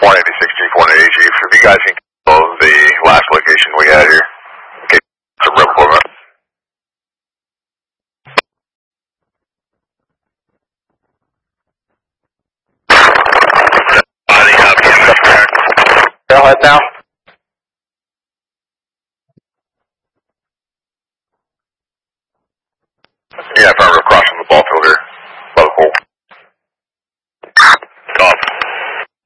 186 G480 Chief. If you guys can close the last location we had here. Okay, it's a rebel program. Trailhead now.